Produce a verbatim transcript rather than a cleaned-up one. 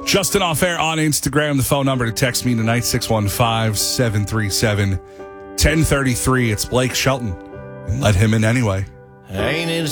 Justin Off Air on Instagram. The phone number to text me tonight, six one five, seven three seven, one zero three three. It's Blake Shelton. And let him in anyway. Ain't it